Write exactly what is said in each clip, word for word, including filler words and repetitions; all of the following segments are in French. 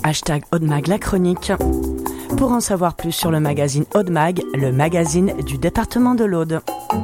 Hashtag Aude-Mag la chronique. Pour en savoir plus sur le magazine Aude-Mag, le magazine du département de l'Aude.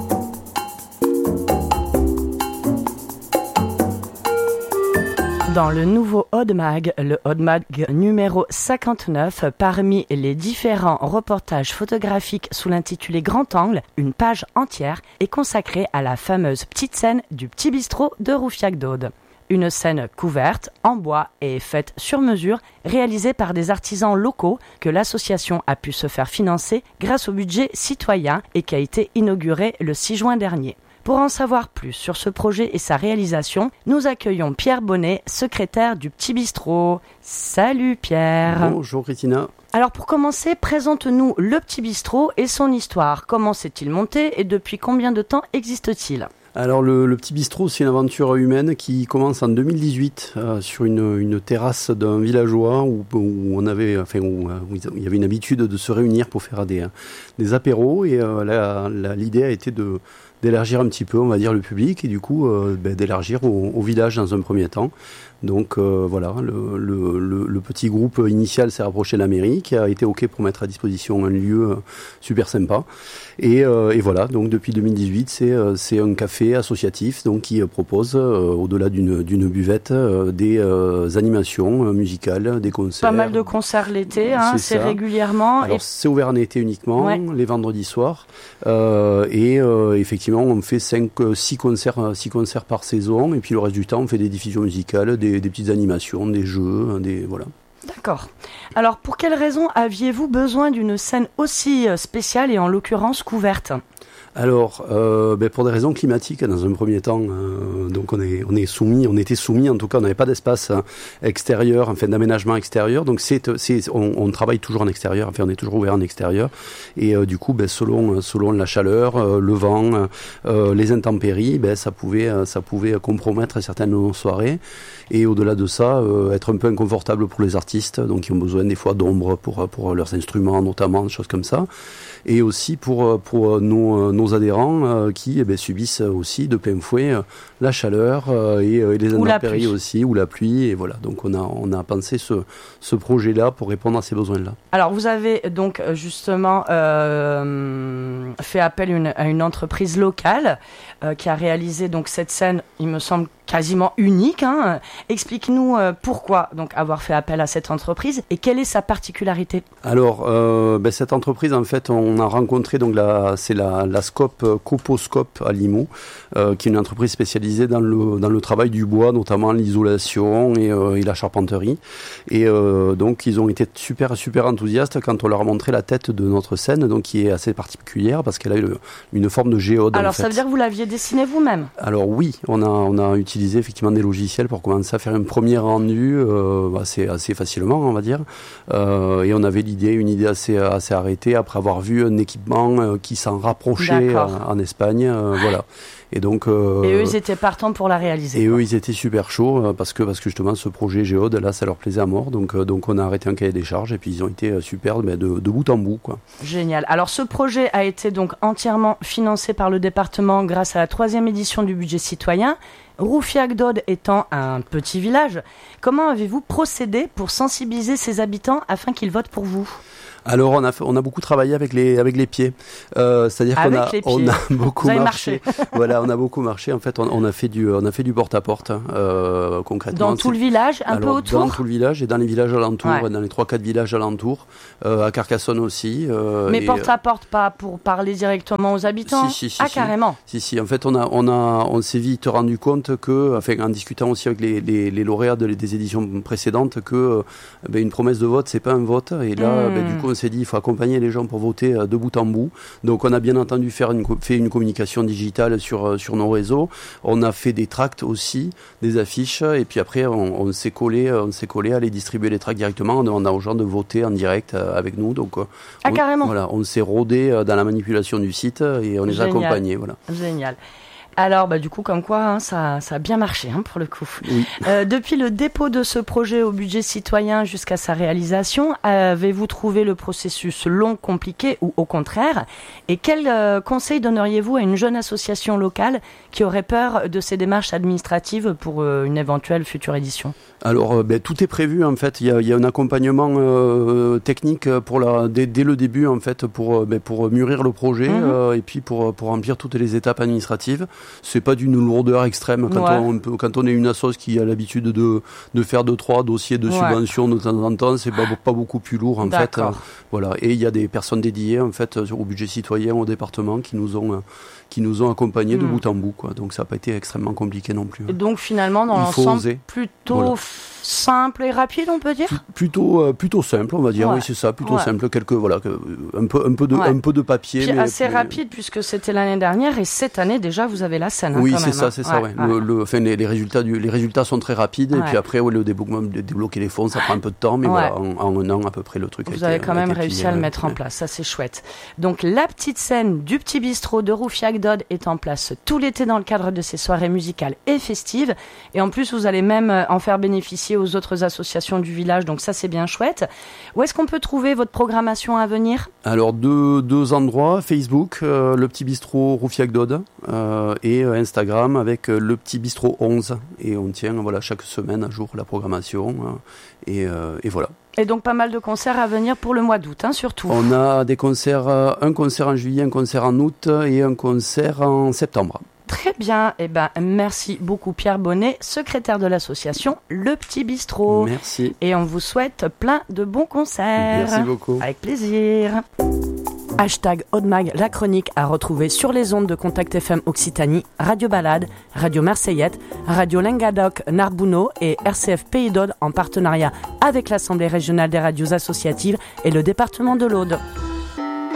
Dans le nouveau Aude-Mag, le Aude-Mag numéro cinquante-neuf, parmi les différents reportages photographiques sous l'intitulé Grand Angle, une page entière est consacrée à la fameuse petite scène du petit bistrot de Roufiac-d'Aude. Une scène couverte, en bois et faite sur mesure, réalisée par des artisans locaux que l'association a pu se faire financer grâce au budget citoyen et qui a été inaugurée le six juin dernier. Pour en savoir plus sur ce projet et sa réalisation, nous accueillons Pierre Bonnet, secrétaire du Petit Bistrot. Salut Pierre. Bonjour Christina. Alors pour commencer, présente-nous le Petit Bistrot et son histoire. Comment s'est-il monté et depuis combien de temps existe-t-il ? Alors le, le Petit Bistrot, c'est une aventure humaine qui commence en deux mille dix-huit euh, sur une, une terrasse d'un villageois où, où on avait, enfin où, où il y avait une habitude de se réunir pour faire des, des apéros et euh, la, la, l'idée a été de d'élargir un petit peu, on va dire, le public et du coup euh, ben, d'élargir au, au village dans un premier temps. Donc euh, voilà, le, le, le, le petit groupe initial s'est rapproché de la mairie qui a été OK pour mettre à disposition un lieu euh, super sympa. Et, euh, et voilà, donc depuis deux mille dix-huit, c'est, euh, c'est un café associatif donc, qui euh, propose, euh, au-delà d'une, d'une buvette, euh, des euh, animations euh, musicales, des concerts. Pas mal de concerts l'été, hein, c'est, c'est régulièrement. Alors et... c'est ouvert en été uniquement, ouais. les vendredis soirs. Euh, et euh, effectivement, on fait cinq, six concerts, six concerts par saison. Et puis le reste du temps, on fait des diffusions musicales, des Des, des petites animations, des jeux, des voilà. D'accord. Alors, pour quelles raisons aviez-vous besoin d'une scène aussi spéciale et en l'occurrence couverte ? Alors, euh, ben pour des raisons climatiques, dans un premier temps, euh, donc on est on est soumis, on était soumis, en tout cas, on n'avait pas d'espace extérieur, enfin d'aménagement extérieur. Donc c'est c'est on, on travaille toujours en extérieur, enfin on est toujours ouvert en extérieur. Et euh, du coup, ben selon selon la chaleur, euh, le vent, euh, les intempéries, ben ça pouvait ça pouvait compromettre certaines de nos soirées. Et au-delà de ça, euh, être un peu inconfortable pour les artistes, donc qui ont besoin des fois d'ombre pour pour leurs instruments, notamment des choses comme ça. Et aussi pour pour nos nos adhérents euh, qui eh ben, subissent aussi de plein fouet euh, la chaleur euh, et, euh, et les intempéries aussi, ou la pluie. Et voilà, donc on a, on a pensé ce, ce projet-là pour répondre à ces besoins-là. Alors vous avez donc justement euh, fait appel une, à une entreprise locale euh, qui a réalisé donc cette scène, il me semble, quasiment unique. Hein. Explique-nous euh, pourquoi donc avoir fait appel à cette entreprise et quelle est sa particularité. Alors euh, ben, cette entreprise, en fait, on a rencontré donc la, c'est la, la Scope Coposcope à Limoux, euh, qui est une entreprise spécialisée dans le dans le travail du bois, notamment l'isolation et, euh, et la charpenterie. Et euh, donc ils ont été super super enthousiastes quand on leur a montré la tête de notre scène, donc qui est assez particulière parce qu'elle a une, une forme de géode. Alors en fait. Ça veut dire que vous l'aviez dessinée vous-même ? Alors oui, on a on a utilisé effectivement des logiciels pour commencer à faire une première rendue euh, assez assez facilement, on va dire. Euh, et on avait l'idée, une idée assez assez arrêtée après avoir vu un équipement euh, qui s'en rapprochait en, en Espagne, euh, voilà. Et donc euh, et eux ils étaient partants pour la réaliser. Et quoi. eux ils étaient super chauds euh, parce que parce que justement ce projet Géode là ça leur plaisait à mort, donc euh, donc on a arrêté un cahier des charges et puis ils ont été euh, super ben, de de bout en bout quoi. Génial. Alors ce projet a été donc entièrement financé par le département grâce à la troisième édition du budget citoyen. Roufiac-d'Aude étant un petit village, comment avez-vous procédé pour sensibiliser ses habitants afin qu'ils votent pour vous ? Alors on a fait, on a beaucoup travaillé avec les avec les pieds, euh, c'est-à-dire avec qu'on a les pieds. on a beaucoup Vous marché. Voilà, on a beaucoup marché. En fait, on, on a fait du on a fait du porte-à-porte euh, concrètement. Dans tout le village, un Alors, peu autour. Dans tout le village et dans les villages alentours, ouais. dans les trois quatre villages alentours, euh, à Carcassonne aussi. Euh, Mais et, porte-à-porte, pas pour parler directement aux habitants. Si, si, si, ah si. carrément. Si si. En fait, on a on a on s'est vite rendu compte que, enfin, en discutant aussi avec les les, les lauréats de, des éditions précédentes, que euh, ben, une promesse de vote, c'est pas un vote. Et là, mmh. ben, du coup, on s'est dit, il faut accompagner les gens pour voter euh, de bout en bout. Donc on a bien entendu faire une, fait une communication digitale sur, euh, sur nos réseaux. On a fait des tracts aussi, des affiches, et puis après on, on s'est collé, on s'est collé à aller distribuer les tracts directement en demandant aux gens de voter en direct euh, avec nous. Donc euh, ah, on, carrément. Voilà, on s'est rodé euh, dans la manipulation du site et on les a accompagnés. Voilà. Génial. Alors, bah, du coup, comme quoi, hein, ça, ça a bien marché, hein, pour le coup. Oui. Euh, depuis le dépôt de ce projet au budget citoyen jusqu'à sa réalisation, avez-vous trouvé le processus long, compliqué ou au contraire? Et quel euh, conseil donneriez-vous à une jeune association locale qui aurait peur de ces démarches administratives pour euh, une éventuelle future édition? Alors, euh, ben, tout est prévu, en fait. Il y a, il y a un accompagnement euh, technique pour la, dès, dès le début, en fait, pour, ben, pour mûrir le projet mmh. euh, et puis pour, pour remplir toutes les étapes administratives. C'est pas d'une lourdeur extrême quand, ouais. on, quand on est une assoce qui a l'habitude de, de faire deux, trois dossiers de ouais. subvention de temps en temps, c'est pas, pas beaucoup plus lourd, en D'accord. fait. Voilà. Et il y a des personnes dédiées, en fait, au budget citoyen, au département, qui nous ont, qui nous ont accompagnés mmh. de bout en bout, quoi. Donc, ça n'a pas été extrêmement compliqué non plus. Et donc, finalement, dans l'ensemble, plutôt voilà. simple et rapide, on peut dire? Plutôt, euh, plutôt simple, on va dire. Ouais. Oui, c'est ça, plutôt ouais. simple. Quelques, voilà, un peu, un peu de, ouais. un peu de papier. Puis mais assez mais... rapide, puisque c'était l'année dernière, et cette année, déjà, vous avez la scène. Hein, oui, quand c'est même, ça, hein. c'est ça, ouais. ouais. Le, le, enfin, les, les résultats du, les résultats sont très rapides, ouais. et puis après, ouais, le débloquement, débloquer les fonds, ça prend un peu de temps, mais ouais. voilà, en, en un an, à peu près, le truc Vous a avez été, quand même été réussi plié, à le mettre ouais. en place, ça c'est chouette. Donc, la petite scène du petit bistrot de Roufiac-Dode est en place tout l'été dans le cadre de ces soirées musicales et festives, et en plus, vous allez même en faire bénéficier aux autres associations du village, donc ça c'est bien chouette. Où est-ce qu'on peut trouver votre programmation à venir? Alors deux, deux endroits, Facebook, euh, le petit bistrot Roufiac-Dode, euh, et euh, Instagram avec euh, le petit bistrot onze, et on tient voilà, chaque semaine à jour la programmation, euh, et, euh, et voilà. Et donc pas mal de concerts à venir pour le mois d'août, hein, surtout. On a des concerts, euh, un concert en juillet, un concert en août et un concert en septembre. Très bien, eh ben, merci beaucoup Pierre Bonnet, secrétaire de l'association Le Petit Bistrot. Merci. Et on vous souhaite plein de bons concerts. Merci beaucoup. Avec plaisir. Hashtag Audemag, la chronique à retrouver sur les ondes de Contact F M Occitanie, Radio Balade, Radio Marseillette, Radio Languedoc Narbonneau et R C F Pays d'Aude en partenariat avec l'Assemblée régionale des radios associatives et le département de l'Aude.